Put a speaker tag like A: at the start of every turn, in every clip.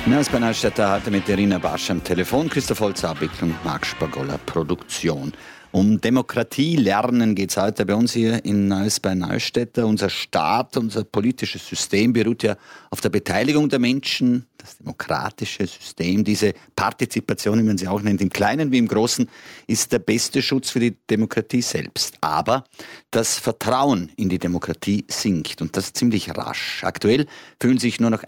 A: Neues bei Neustädter heute mit Irina Barsch am Telefon, Christoph Holz Abwicklung, Marc Spagolla Produktion. Um Demokratie lernen geht es heute bei uns hier in Neues bei Neustädter. Unser Staat, unser politisches System beruht ja auf der Beteiligung der Menschen. Das demokratische System, diese Partizipation, wie man sie auch nennt, im Kleinen wie im Großen, ist der beste Schutz für die Demokratie selbst. Aber das Vertrauen in die Demokratie sinkt und das ziemlich rasch. Aktuell fühlen sich nur noch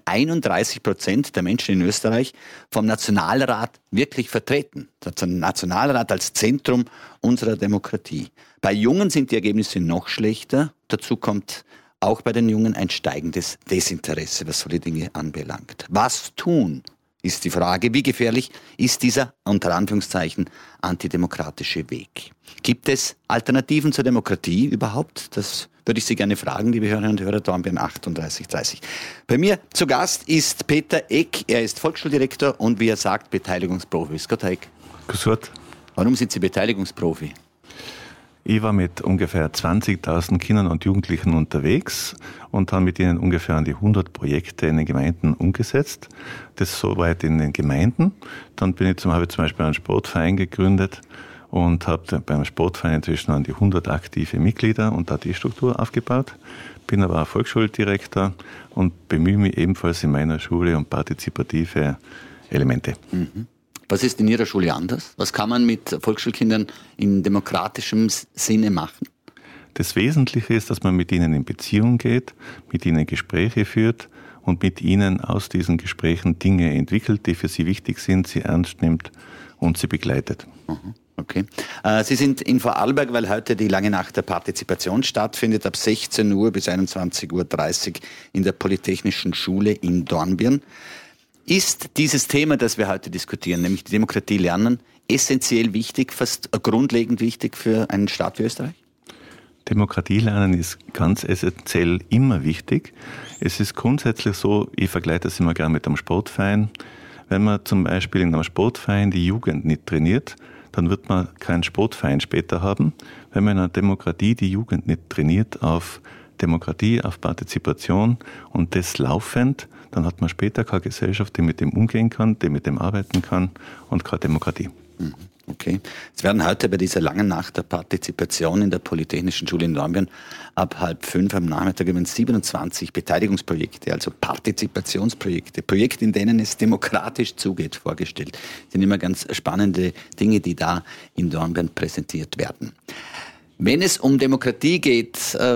A: 31% der Menschen in Österreich vom Nationalrat wirklich vertreten. Der Nationalrat als Zentrum unserer Demokratie. Bei Jungen sind die Ergebnisse noch schlechter. Dazu kommt auch bei den Jungen ein steigendes Desinteresse, was solche Dinge anbelangt. Was tun, ist die Frage. Wie gefährlich ist dieser, unter Anführungszeichen, antidemokratische Weg? Gibt es Alternativen zur Demokratie überhaupt? Das würde ich Sie gerne fragen, liebe Hörerinnen und Hörer, Dornbirn 3830. Bei mir zu Gast ist Peter Eck. Er ist Volksschuldirektor und, wie er sagt, Beteiligungsprofi. Grüß Gott, Herr Eck.
B: Grüß Gott.
A: Warum sind Sie Beteiligungsprofi?
B: Ich war mit ungefähr 20.000 Kindern und Jugendlichen unterwegs und habe mit ihnen ungefähr an die 100 Projekte in den Gemeinden umgesetzt. Das soweit in den Gemeinden. Dann habe ich zum Beispiel einen Sportverein gegründet und habe beim Sportverein inzwischen an die 100 aktive Mitglieder und da die Struktur aufgebaut. Bin aber auch Volksschuldirektor und bemühe mich ebenfalls in meiner Schule um partizipative Elemente.
A: Mhm. Was ist in Ihrer Schule anders? Was kann man mit Volksschulkindern in demokratischem Sinne machen?
B: Das Wesentliche ist, dass man mit ihnen in Beziehung geht, mit ihnen Gespräche führt und mit ihnen aus diesen Gesprächen Dinge entwickelt, die für sie wichtig sind, sie ernst nimmt und sie begleitet.
A: Okay. Sie sind in Vorarlberg, weil heute die lange Nacht der Partizipation stattfindet, ab 16 Uhr bis 21.30 Uhr in der Polytechnischen Schule in Dornbirn. Ist dieses Thema, das wir heute diskutieren, nämlich die Demokratie lernen, essentiell wichtig, fast grundlegend wichtig für einen Staat wie Österreich?
B: Demokratie lernen ist ganz essentiell immer wichtig. Es ist grundsätzlich so, ich vergleiche das immer gerne mit einem Sportverein. Wenn man zum Beispiel in einem Sportverein die Jugend nicht trainiert, dann wird man keinen Sportverein später haben. Wenn man in einer Demokratie die Jugend nicht trainiert auf Demokratie, auf Partizipation und das laufend, dann hat man später keine Gesellschaft, die mit dem umgehen kann, die mit dem arbeiten kann und keine Demokratie.
A: Okay. Es werden heute bei dieser langen Nacht der Partizipation in der Polytechnischen Schule in Dornbirn ab 4:30 am Nachmittag 27 Beteiligungsprojekte, also Partizipationsprojekte, Projekte, in denen es demokratisch zugeht, vorgestellt. Das sind immer ganz spannende Dinge, die da in Dornbirn präsentiert werden. Wenn es um Demokratie geht,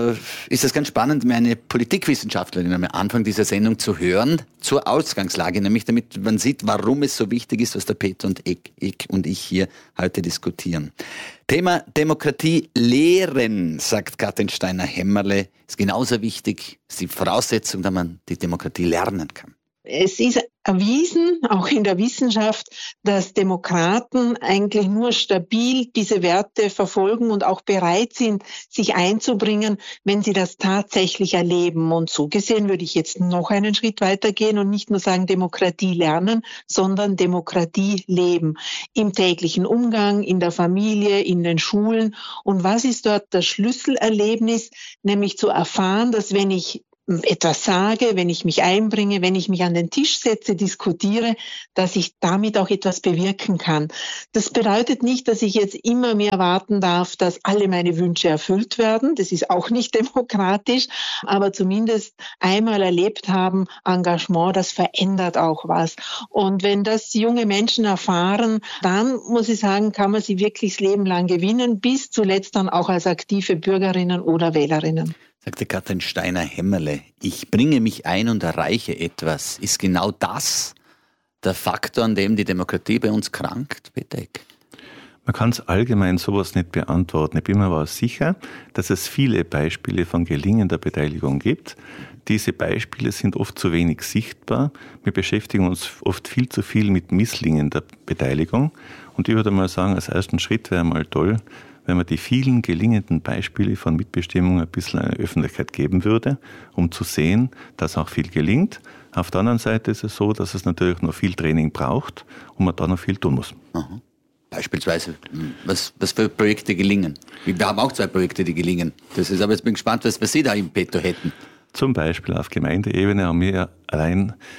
A: ist es ganz spannend, mir eine Politikwissenschaftlerin am Anfang dieser Sendung zu hören, zur Ausgangslage, nämlich damit man sieht, warum es so wichtig ist, was der Peter und Eck und ich hier heute diskutieren. Thema Demokratie lehren, sagt Katrin Steiner-Hämmerle, ist genauso wichtig, ist die Voraussetzung, dass man die Demokratie lernen kann.
C: Es ist erwiesen, auch in der Wissenschaft, dass Demokraten eigentlich nur stabil diese Werte verfolgen und auch bereit sind, sich einzubringen, wenn sie das tatsächlich erleben. Und so gesehen würde ich jetzt noch einen Schritt weitergehen und nicht nur sagen Demokratie lernen, sondern Demokratie leben. Im täglichen Umgang, in der Familie, in den Schulen. Und was ist dort das Schlüsselerlebnis? Nämlich zu erfahren, dass wenn ich etwas sage, wenn ich mich einbringe, wenn ich mich an den Tisch setze, diskutiere, dass ich damit auch etwas bewirken kann. Das bedeutet nicht, dass ich jetzt immer mehr warten darf, dass alle meine Wünsche erfüllt werden. Das ist auch nicht demokratisch, aber zumindest einmal erlebt haben, Engagement, das verändert auch was. Und wenn das junge Menschen erfahren, dann, muss ich sagen, kann man sie wirklich das Leben lang gewinnen, bis zuletzt dann auch als aktive Bürgerinnen oder Wählerinnen.
A: Sagte Katrin Steiner-Hämmerle, ich bringe mich ein und erreiche etwas. Ist genau das der Faktor, an dem die Demokratie bei uns krankt, Peter Eck?
B: Man kann es allgemein sowas nicht beantworten. Ich bin mir aber sicher, dass es viele Beispiele von gelingender Beteiligung gibt. Diese Beispiele sind oft zu wenig sichtbar. Wir beschäftigen uns oft viel zu viel mit misslingender Beteiligung. Und ich würde mal sagen, als ersten Schritt wäre mal toll, wenn man die vielen gelingenden Beispiele von Mitbestimmung ein bisschen eine Öffentlichkeit geben würde, um zu sehen, dass auch viel gelingt. Auf der anderen Seite ist es so, dass es natürlich noch viel Training braucht und man da noch viel tun muss.
A: Aha. Beispielsweise, was für Projekte gelingen? Wir haben auch 2 Projekte, die gelingen. Das ist, aber jetzt bin ich gespannt, was Sie da im Petto hätten.
B: Zum Beispiel auf Gemeindeebene haben wir allein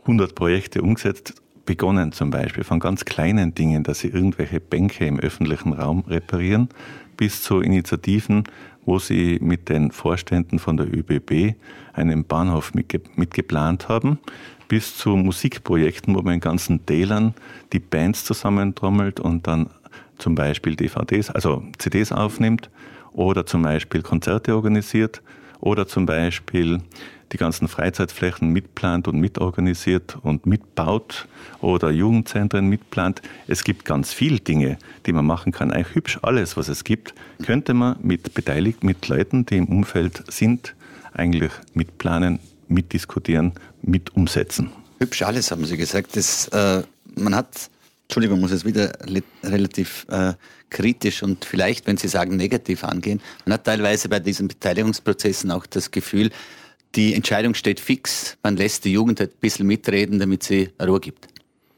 B: 100 Projekte umgesetzt, begonnen zum Beispiel von ganz kleinen Dingen, dass sie irgendwelche Bänke im öffentlichen Raum reparieren, bis zu Initiativen, wo sie mit den Vorständen von der ÖBB einen Bahnhof mitgeplant haben, bis zu Musikprojekten, wo man in ganzen Tälern die Bands zusammentrommelt und dann zum Beispiel DVDs, also CDs aufnimmt oder zum Beispiel Konzerte organisiert oder zum Beispiel die ganzen Freizeitflächen mitplant und mitorganisiert und mitbaut oder Jugendzentren mitplant. Es gibt ganz viele Dinge, die man machen kann. Eigentlich hübsch alles, was es gibt, könnte man mit Leuten, die im Umfeld sind, eigentlich mitplanen, mitdiskutieren, mit umsetzen.
A: Hübsch alles, haben Sie gesagt. Man hat, Entschuldigung, muss es wieder relativ kritisch und vielleicht, wenn Sie sagen, negativ angehen, man hat teilweise bei diesen Beteiligungsprozessen auch das Gefühl, die Entscheidung steht fix, man lässt die Jugend ein bisschen mitreden, damit sie Ruhe gibt.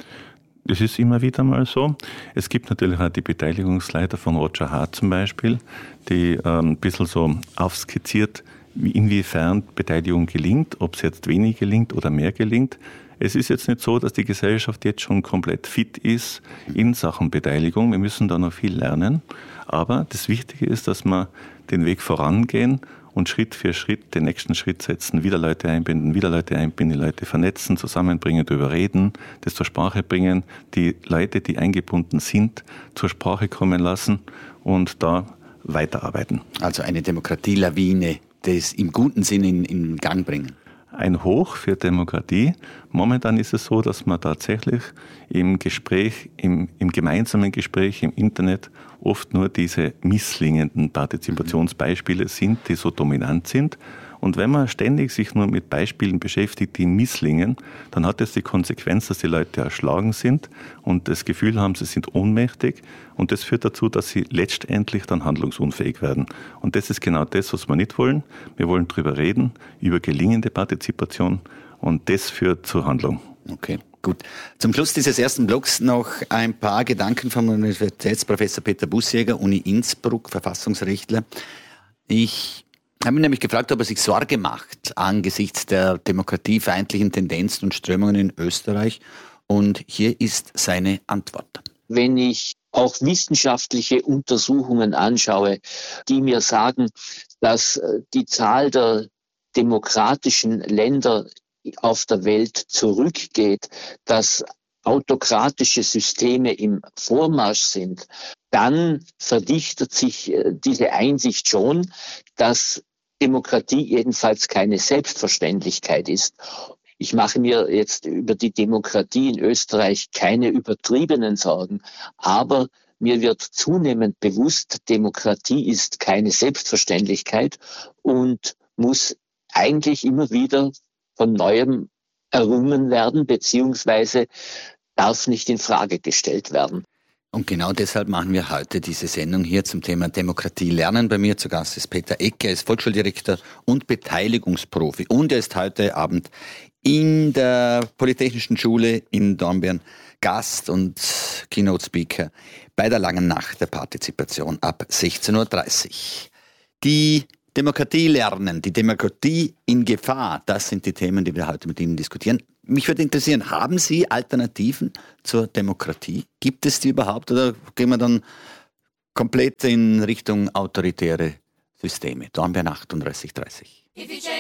B: Das ist immer wieder mal so. Es gibt natürlich auch die Beteiligungsleiter von Roger Hart zum Beispiel, die ein bisschen so aufskizziert, inwiefern Beteiligung gelingt, ob es jetzt wenig gelingt oder mehr gelingt. Es ist jetzt nicht so, dass die Gesellschaft jetzt schon komplett fit ist in Sachen Beteiligung. Wir müssen da noch viel lernen. Aber das Wichtige ist, dass wir den Weg vorangehen und Schritt für Schritt den nächsten Schritt setzen, wieder Leute einbinden, die Leute vernetzen, zusammenbringen, darüber reden, das zur Sprache bringen, die Leute, die eingebunden sind, zur Sprache kommen lassen und da weiterarbeiten.
A: Also eine Demokratielawine, das im guten Sinn in Gang bringen.
B: Ein Hoch für Demokratie. Momentan ist es so, dass man tatsächlich im Gespräch, im gemeinsamen Gespräch im Internet oft nur diese misslingenden Partizipationsbeispiele sind, die so dominant sind. Und wenn man ständig sich nur mit Beispielen beschäftigt, die misslingen, dann hat das die Konsequenz, dass die Leute erschlagen sind und das Gefühl haben, sie sind ohnmächtig. Und das führt dazu, dass sie letztendlich dann handlungsunfähig werden. Und das ist genau das, was wir nicht wollen. Wir wollen darüber reden, über gelingende Partizipation, und das führt zur Handlung.
A: Okay, gut. Zum Schluss dieses ersten Blocks noch ein paar Gedanken vom Universitätsprofessor Peter Bussjäger, Uni Innsbruck, Verfassungsrechtler. Ich habe mich nämlich gefragt, ob er sich Sorge macht angesichts der demokratiefeindlichen Tendenzen und Strömungen in Österreich. Und hier ist seine Antwort.
D: Wenn ich auch wissenschaftliche Untersuchungen anschaue, die mir sagen, dass die Zahl der demokratischen Länder auf der Welt zurückgeht, dass autokratische Systeme im Vormarsch sind, dann verdichtet sich diese Einsicht schon, dass Demokratie jedenfalls keine Selbstverständlichkeit ist. Ich mache mir jetzt über die Demokratie in Österreich keine übertriebenen Sorgen, aber mir wird zunehmend bewusst, Demokratie ist keine Selbstverständlichkeit und muss eigentlich immer wieder von Neuem errungen werden, beziehungsweise darf nicht in Frage gestellt werden.
A: Und genau deshalb machen wir heute diese Sendung hier zum Thema Demokratie lernen. Bei mir zu Gast ist Peter Eck, er ist Volksschuldirektor und Beteiligungsprofi. Und er ist heute Abend in der Polytechnischen Schule in Dornbirn Gast und Keynote-Speaker bei der langen Nacht der Partizipation ab 16.30 Uhr. Die Demokratie lernen, die Demokratie in Gefahr, das sind die Themen, die wir heute mit Ihnen diskutieren. Mich würde interessieren, haben Sie Alternativen zur Demokratie? Gibt es die überhaupt oder gehen wir dann komplett in Richtung autoritäre Systeme? Dornbirn 38:30.